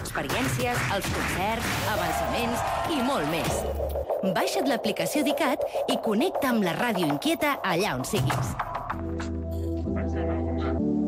experiències, els concerts, avançaments i molt més. Baixa't l'aplicació d'ICAT i connecta amb la ràdio inquieta allà on siguis.